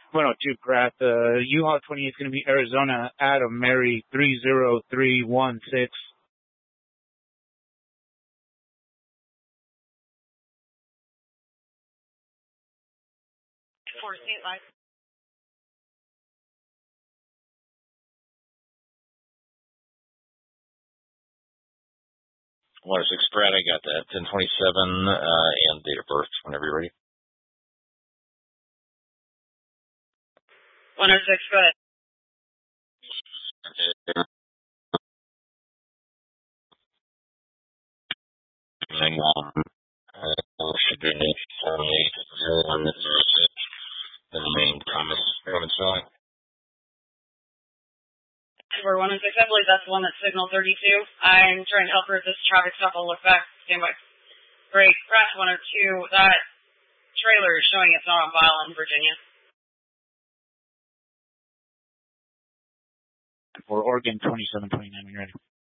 102, Pratt. U-Haul 28 is going to be Arizona, Adam, Mary, 30316. 48 live. Water 6 Brad, I got that. 1027 and date of birth whenever you're ready. 106, go ahead. Should be 480106. The name Thomas Roman spelling. For 106, I believe that's the one that's signal 32. I'm trying to help her with this traffic stop. I'll look back. Stand by. Great. Pratt 102, that trailer is showing it's not on file in Virginia. For Oregon 2729, when you're ready.